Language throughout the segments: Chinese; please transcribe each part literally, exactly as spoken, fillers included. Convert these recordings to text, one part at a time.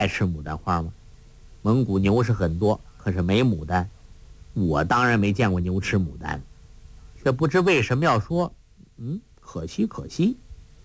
爱吃牡丹花吗？蒙古牛是很多，可是没牡丹。我当然没见过牛吃牡丹，却不知为什么要说，嗯，可惜可惜。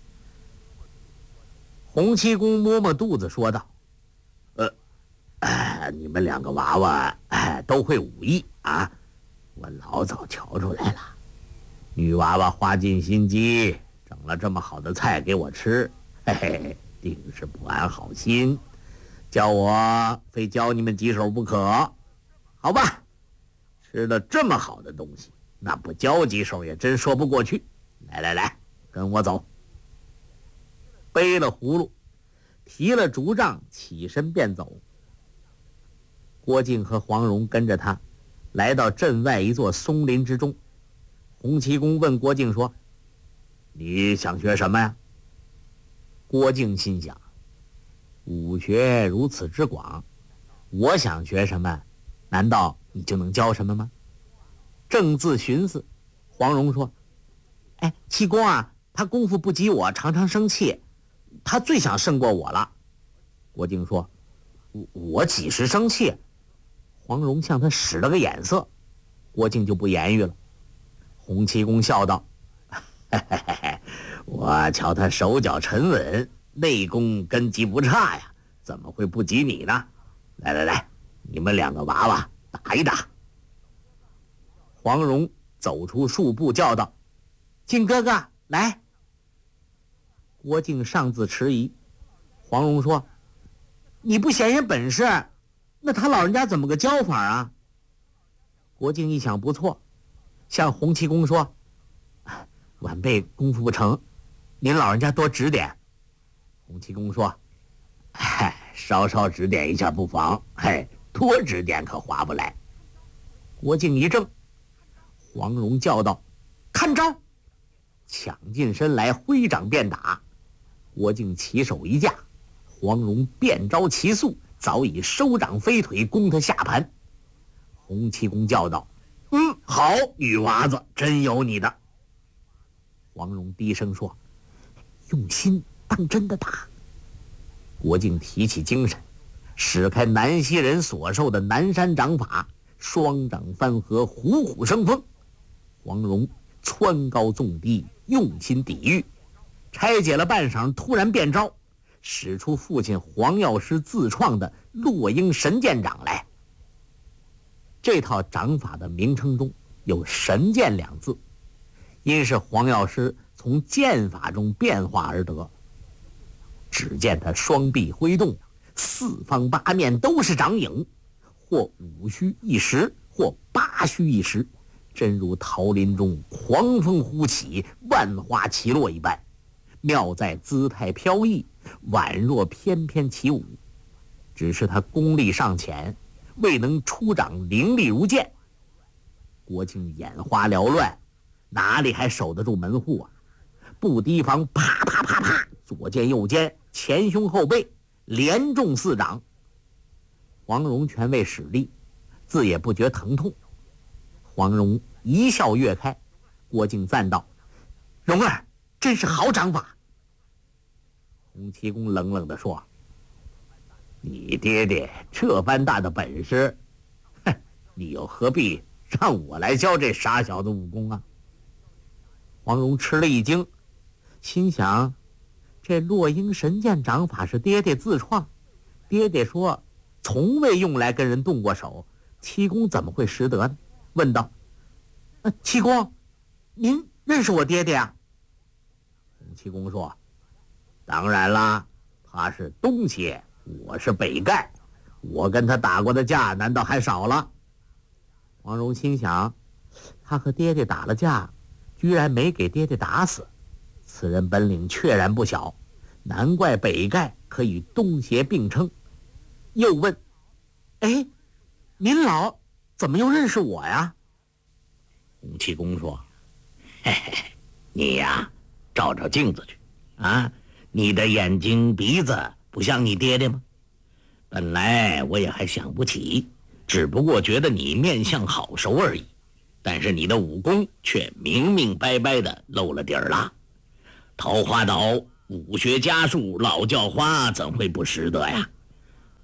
洪七公摸摸肚子说道：“呃，哎，你们两个娃娃哎都会武艺啊，我老早瞧出来了。女娃娃花尽心机，整了这么好的菜给我吃，嘿嘿，定是不安好心，叫我非教你们几手不可。好吧，吃了这么好的东西，那不教几手也真说不过去。来来来，跟我走。”背了葫芦，提了竹杖，起身便走。郭靖和黄蓉跟着他，来到镇外一座松林之中。洪七公问郭靖说：“你想学什么呀？”郭靖心想，武学如此之广，我想学什么，难道你就能教什么吗？正自寻思，黄蓉说：“哎，七公啊，他功夫不及我，常常生气，他最想胜过我了。”郭靖说：“我我几时生气？”黄蓉向他使了个眼色，郭靖就不言语了。洪七公笑道：“嘿嘿嘿，我瞧他手脚沉稳，内功根基不差呀，怎么会不及你呢？来来来，你们两个娃娃打一打。”黄蓉走出数步叫道：“靖哥哥，来。”郭靖尚自迟疑，黄蓉说：“你不显显本事，那他老人家怎么个教法啊？”郭靖一想不错，向洪七公说：“晚辈功夫不成，您老人家多指点。”洪七公说：“嗨，稍稍指点一下不妨，嘿，多指点可划不来。”郭靖一怔，黄蓉叫道：“看招！”抢进身来，挥掌便打。郭靖起手一架，黄蓉变招奇速，早已收掌飞腿攻他下盘。洪七公叫道：“嗯，好，女娃子，真有你的。”黄蓉低声说：“用心当真的打。”郭靖提起精神，使开南溪人所授的南山掌法，双掌翻合，虎虎生风。黄蓉蹿高纵低，用心抵御，拆解了半晌，突然变招，使出父亲黄药师自创的落英神剑掌来。这套掌法的名称中有神剑两字，因是黄药师从剑法中变化而得。只见他双臂挥动，四方八面都是掌影，或五虚一时，或八虚一时，真如桃林中狂风忽起，万花齐落一般，妙在姿态飘逸，宛若翩翩起舞。只是他功力尚浅，未能出掌凌厉如剑。郭靖眼花缭乱，哪里还守得住门户啊？不提防，啪啪啪啪，左肩右肩，前胸后背，连中四掌。黄蓉全未使力，自也不觉疼痛。黄蓉一笑跃开，郭靖赞道：“蓉儿真是好掌法。”洪七公冷冷地说：“你爹爹这般大的本事，哼，你又何必让我来教这傻小子武功啊？”黄蓉吃了一惊，心想：这落英神剑掌法是爹爹自创，爹爹说从未用来跟人动过手，七公怎么会识得呢？问道：“呃、七公，您认识我爹爹啊？”洪七公说：“当然啦，他是东邪，我是北丐，我跟他打过的架难道还少了？”黄蓉心想，他和爹爹打了架，居然没给爹爹打死，此人本领确然不小，难怪北丐可以东邪并称。又问：“哎，您老怎么又认识我呀？”洪七公说：“嘿嘿，你呀，照照镜子去啊，你的眼睛鼻子不像你爹爹吗？本来我也还想不起，只不过觉得你面相好熟而已，但是你的武功却明明白白的露了底儿了。桃花岛武学家术，老叫花怎会不识得呀？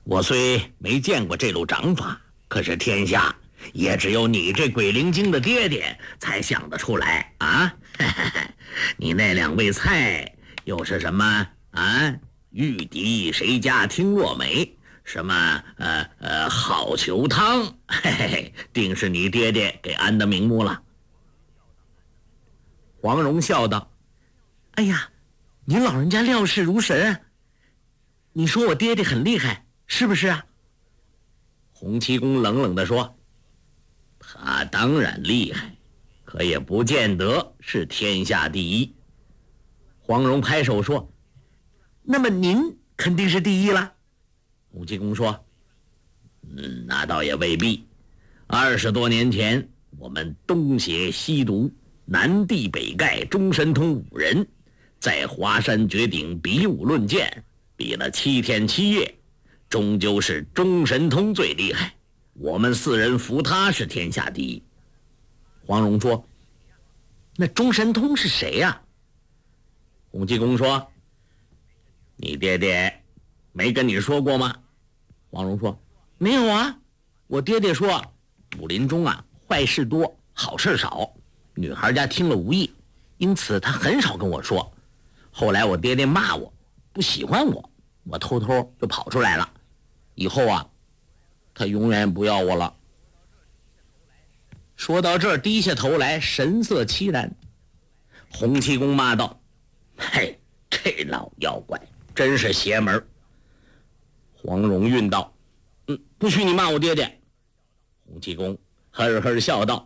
我虽没见过这路掌法，可是天下也只有你这鬼灵精的爹爹才想得出来啊！你那两味菜又是什么啊？玉笛谁家听若美，什么呃呃好球汤，嘿嘿嘿，定是你爹爹给安的名目了。黄蓉笑道：“哎呀，您老人家料事如神，你说我爹爹很厉害，是不是啊？”洪七公冷冷地说：“他当然厉害，可也不见得是天下第一。”黄蓉拍手说：“那么您肯定是第一了。”洪七公说：“嗯，那倒也未必。二十多年前，我们东邪西毒，南帝北丐，中神通五人，在华山绝顶比武论剑，比了七天七夜，终究是中神通最厉害。我们四人服他是天下第一。”黄蓉说：“那中神通是谁呀？”洪七公说：“你爹爹没跟你说过吗？”黄蓉说：“没有啊，我爹爹说武林中啊坏事多，好事少，女孩家听了无益，因此他很少跟我说。后来我爹爹骂我，不喜欢我，我偷偷就跑出来了。以后啊，他永远不要我了。”说到这儿，低下头来，神色凄然。洪七公骂道：“嘿，这老妖怪真是邪门！”黄蓉晕道：“嗯，不许你骂我爹爹。”洪七公呵呵笑道：“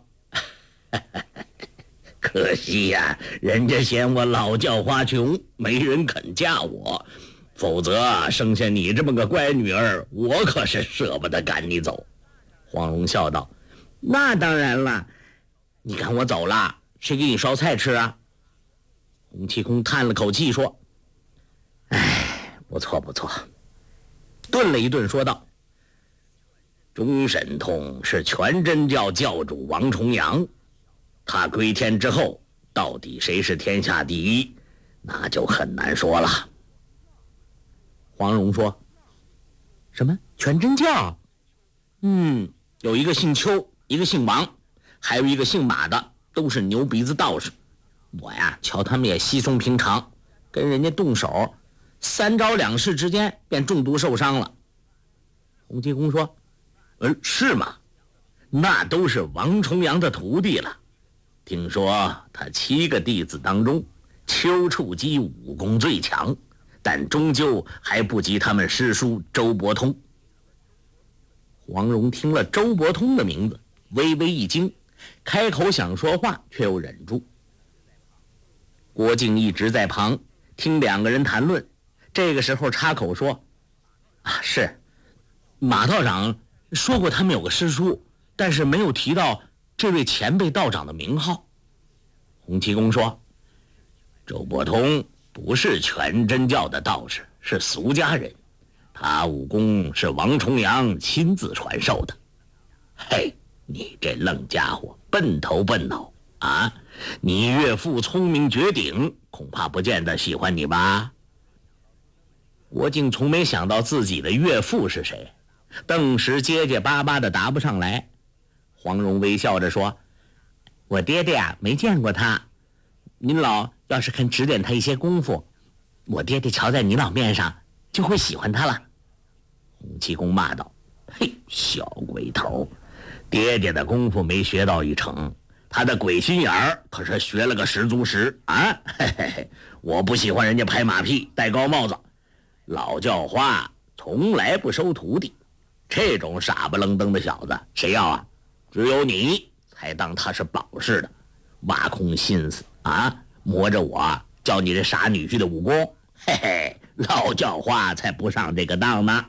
可惜呀、啊，人家嫌我老叫花穷，没人肯嫁我，否则生下你这么个乖女儿，我可是舍不得赶你走。”黄蓉笑道：“那当然了，你看我走了，谁给你烧菜吃啊？”洪七公叹了口气说：“哎，不错不错。”顿了一顿说道：“中神通是全真教教主王重阳，他归天之后，到底谁是天下第一，那就很难说了。”黄蓉说：“什么全真教？嗯，有一个姓邱，一个姓王，还有一个姓马的，都是牛鼻子道士。我呀，瞧他们也稀松平常，跟人家动手，三招两式之间便中毒受伤了。”洪七公说：“嗯，是吗？那都是王重阳的徒弟了。听说他七个弟子当中，丘处机武功最强，但终究还不及他们师叔周伯通。”黄蓉听了周伯通的名字，微微一惊，开口想说话，却又忍住。郭靖一直在旁听两个人谈论，这个时候插口说：“啊，是马道长说过他们有个师叔，但是没有提到这位前辈道长的名号。”洪七公说：“周伯通不是全真教的道士，是俗家人，他武功是王重阳亲自传授的。嘿，你这愣家伙，笨头笨脑啊！你岳父聪明绝顶，恐怕不见得喜欢你吧？”郭靖从没想到自己的岳父是谁，顿时结结巴巴的答不上来。黄蓉微笑着说：“我爹爹啊，没见过他，您老要是肯指点他一些功夫，我爹爹瞧在你老面上就会喜欢他了。”洪七公骂道：“嘿，小鬼头，爹爹的功夫没学到一成，他的鬼心眼儿可是学了个十足十啊！嘿嘿嘿，我不喜欢人家拍马屁戴高帽子，老叫花从来不收徒弟，这种傻不愣登的小子谁要啊？只有你才当他是宝似的，挖空心思啊，磨着我教你这傻女婿的武功。嘿嘿，老叫花才不上这个当呢。”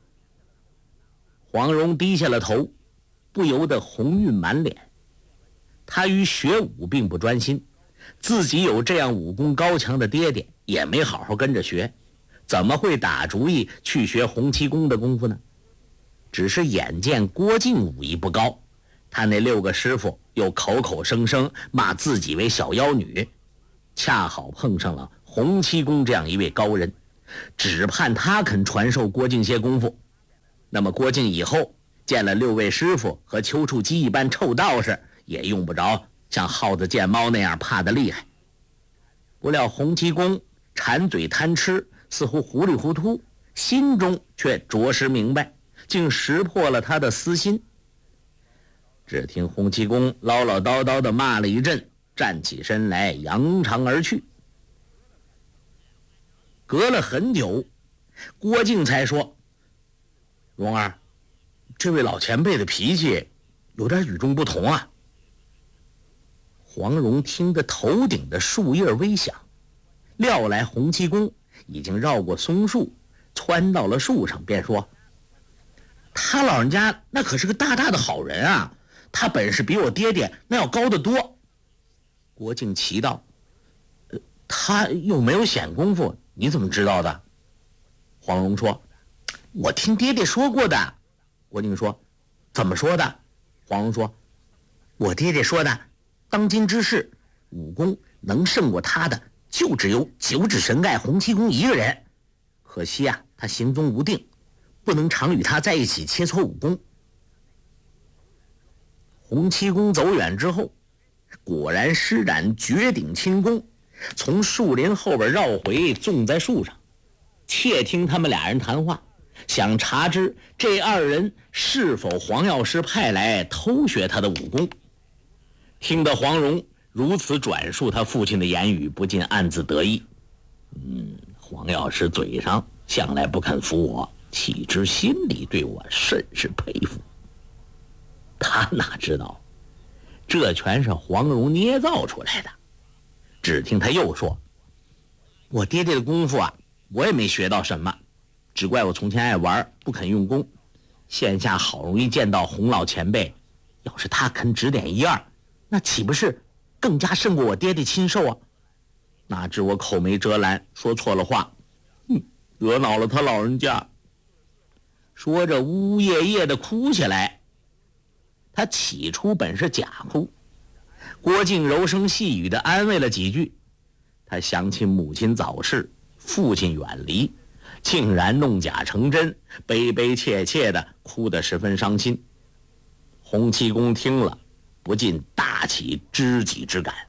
黄蓉低下了头，不由得红晕满脸。他于学武并不专心，自己有这样武功高强的爹爹，也没好好跟着学，怎么会打主意去学洪七公的功夫呢？只是眼见郭靖武艺不高，他那六个师傅又口口声声骂自己为小妖女，恰好碰上了洪七公这样一位高人，只盼他肯传授郭靖些功夫。 那么郭靖以后见了六位师傅和丘处机一般臭道士，也用不着像耗子见猫那样怕得厉害。不料洪七公馋嘴贪吃，似乎糊里糊涂，心中却着实明白，竟识破了他的私心。只听洪七公唠唠叨叨地骂了一阵，站起身来扬长而去。隔了很久，郭靖才说：蓉儿，这位老前辈的脾气有点与众不同啊。黄蓉听得头顶的树叶微响，料来洪七公已经绕过松树，窜到了树上，便说：他老人家那可是个大大的好人啊，他本事比我爹爹那要高得多。郭靖奇道：呃、他又没有显功夫，你怎么知道的？黄蓉说：我听爹爹说过的。郭靖说：怎么说的？黄蓉说：我爹爹说的，当今之世，武功能胜过他的就只有九指神丐洪七公一个人，可惜啊，他行踪无定，不能常与他在一起切磋武功。洪七公走远之后，果然施展绝顶轻功，从树林后边绕回，纵在树上，窃听他们俩人谈话，想查知这二人是否黄药师派来偷学他的武功。听得黄蓉如此转述他父亲的言语，不禁暗自得意。嗯，黄药师嘴上向来不肯服我，岂知心里对我甚是佩服。他哪知道这全是黄蓉捏造出来的。只听他又说：我爹爹的功夫啊，我也没学到什么，只怪我从前爱玩，不肯用功。现下好容易见到洪老前辈，要是他肯指点一二，那岂不是更加胜过我爹爹亲授啊？哪知我口没遮拦，说错了话，哼，惹恼了他老人家。说着呜呜咽咽地哭起来。他起初本是假哭，郭靖柔声细语地安慰了几句，他想起母亲早逝，父亲远离，竟然弄假成真，悲悲切切地哭得十分伤心。洪七公听了，不禁大起知己之感。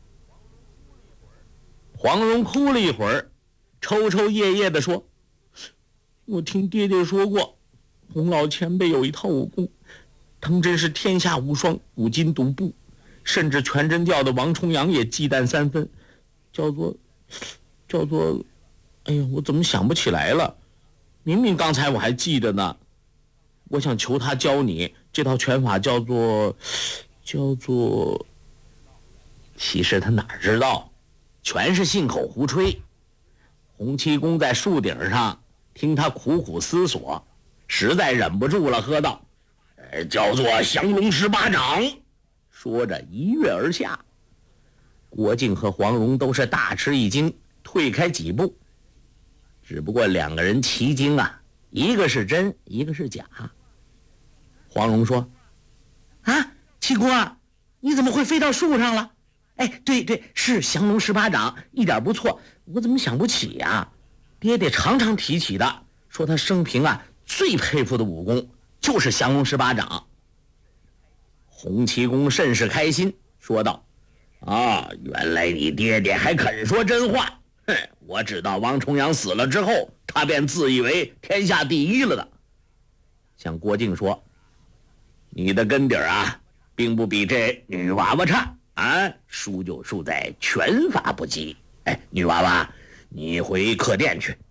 黄蓉哭了一会儿，抽抽噎噎地说：我听爹爹说过，洪老前辈有一套武功，当真是天下无双，古今独步，甚至全真教的王重阳也忌惮三分，叫做叫做哎呀，我怎么想不起来了？明明刚才我还记得呢。我想求他教你这套拳法，叫做叫做其实他哪知道，全是信口胡吹。洪七公在树顶上听他苦苦思索，实在忍不住了，喝道：呃、叫做降龙十八掌。说着一跃而下。郭靖和黄蓉都是大吃一惊，退开几步。只不过两个人奇经啊，一个是真，一个是假。黄蓉说：啊，七公啊，你怎么会飞到树上了？哎，对对，是降龙十八掌，一点不错，我怎么想不起呀、啊？爹爹常常提起的，说他生平啊最佩服的武功就是降龙十八掌。洪七公甚是开心，说道：啊，原来你爹爹还肯说真话。哼，我知道王重阳死了之后，他便自以为天下第一了的。向郭靖说：你的根底啊，并不比这女娃娃差啊，输就输在拳法不及。哎，女娃娃，你回客店去。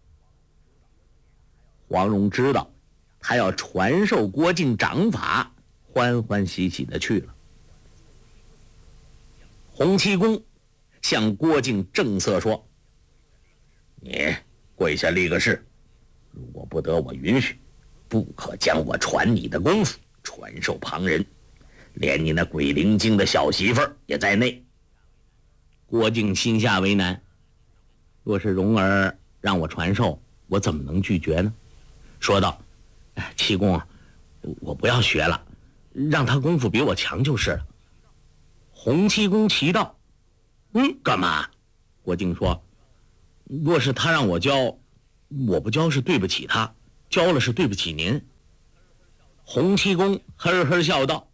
黄蓉知道他要传授郭靖掌法，欢欢喜喜的去了。洪七公向郭靖正色说：你跪下立个誓，如果不得我允许，不可将我传你的功夫传授旁人，连你那鬼灵精的小媳妇儿也在内。郭靖心下为难，若是蓉儿让我传授，我怎么能拒绝呢？说道：哎，七公啊，我不要学了，让他功夫比我强就是了。洪七公奇道：嗯，干嘛？郭靖说：若是他让我教，我不教是对不起他，教了是对不起您。 洪七公呵呵笑道：“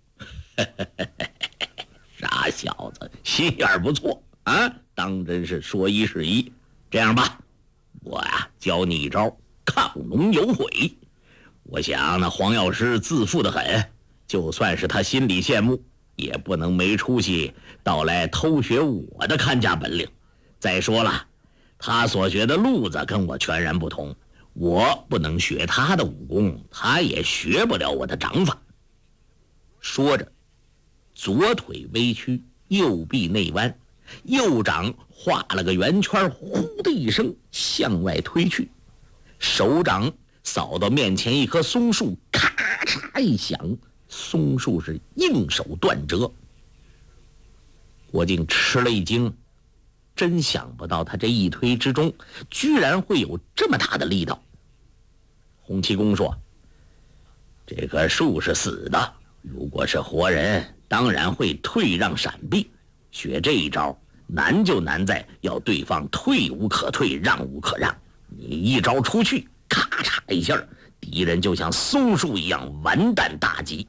傻小子，心眼不错啊，当真是说一是一。这样吧，我呀、啊、教你一招亢龙有悔。我想那黄药师自负得很，就算是他心里羡慕，也不能没出息到来偷学我的看家本领。再说了，他所学的路子跟我全然不同，我不能学他的武功，他也学不了我的掌法。”说着，左腿微屈，右臂内弯，右掌画了个圆圈，呼的一声向外推去，手掌扫到面前一棵松树，咔嚓一响，松树是应手断折。郭靖吃了一惊，真想不到他这一推之中居然会有这么大的力道。洪七公说：“这棵树是死的，如果是活人，当然会退让闪避。学这一招难就难在要对方退无可退，让无可让。你一招出去，咔嚓一下，敌人就像松树一样完蛋大吉。”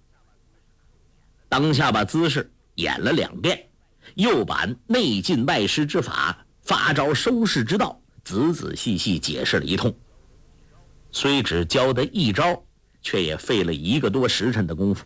当下把姿势演了两遍，又把内进外施之法、发招收势之道仔仔细细解释了一通。虽只教得一招，却也费了一个多时辰的功夫。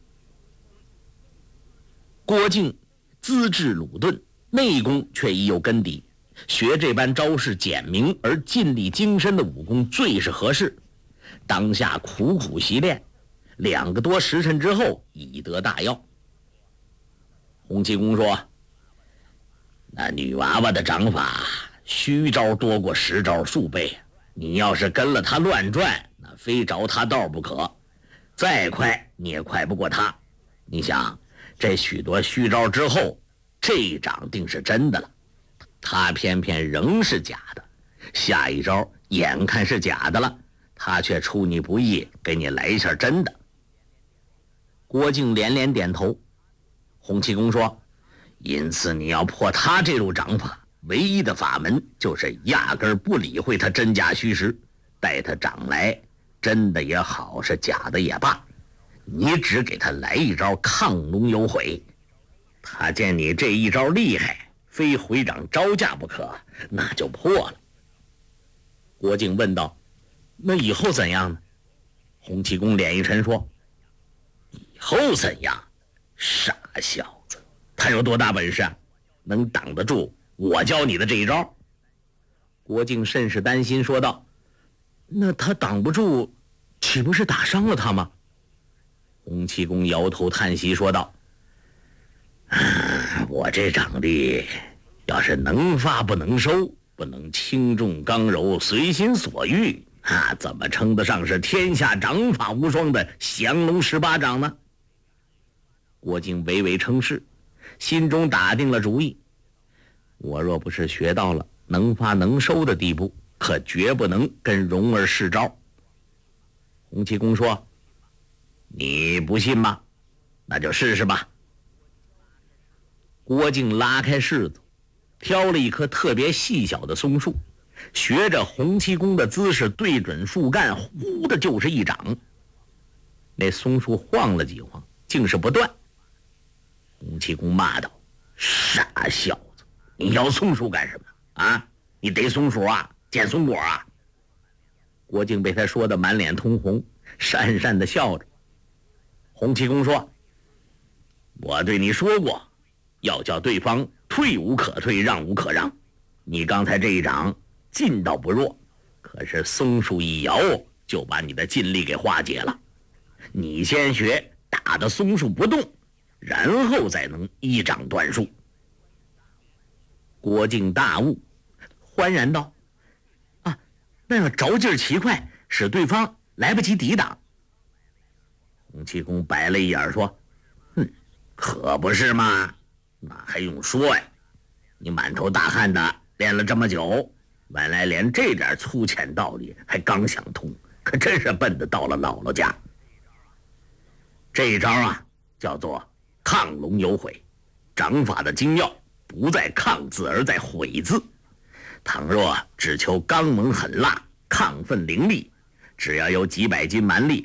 郭靖资质鲁钝，内功却已有根底，学这般招式简明而尽力精深的武功最是合适。当下苦苦习练，两个多时辰之后已得大要。洪七公说：“那女娃娃的掌法虚招多过实招数倍，你要是跟了她乱转，那非着她道不可。再快你也快不过她。你想，这许多虚招之后，这一掌定是真的了，她偏偏仍是假的。下一招眼看是假的了，她却出你不意，给你来一下真的。”郭靖连连点头。洪七公说：“因此你要破他这路掌法，唯一的法门就是压根儿不理会他真假虚实，待他掌来，真的也好，是假的也罢，你只给他来一招亢龙有悔。他见你这一招厉害，非回掌招架不可，那就破了。”郭靖问道：“那以后怎样呢？”洪七公脸一沉说：“以后怎样？傻小子，他有多大本事啊？能挡得住我教你的这一招？”郭靖甚是担心，说道：“那他挡不住，岂不是打伤了他吗？”洪七公摇头叹息，说道：“啊，我这掌力要是能发不能收，不能轻重刚柔随心所欲，啊，怎么称得上是天下掌法无双的降龙十八掌呢？”郭靖微微称是，心中打定了主意：我若不是学到了能发能收的地步，可绝不能跟蓉儿试招。洪七公说：“你不信吗？那就试试吧。”郭靖拉开柿子，挑了一棵特别细小的松树，学着洪七公的姿势，对准树干，呼的就是一掌。那松树晃了几晃，竟是不断。洪七公骂道：“傻小子，你要松树干什么啊？你逮松鼠啊？捡松果啊？”郭靖被他说得满脸通红，讪讪地笑着。洪七公说：“我对你说过，要叫对方退无可退，让无可让。你刚才这一掌劲道不弱，可是松树一摇，就把你的劲力给化解了。你先学打的松树不动，然后再能一掌断树。”郭靖大悟，欢然道：“啊，那要着劲儿奇快，使对方来不及抵挡。”洪七公白了一眼说：“哼，可不是嘛，那还用说呀？你满头大汗的练了这么久，原来连这点粗浅道理还刚想通，可真是笨的到了姥姥家。这一招啊，叫做亢龙有悔，掌法的精要不在亢字，而在悔字。倘若只求刚猛狠辣，亢奋凌厉，只要有几百斤蛮力，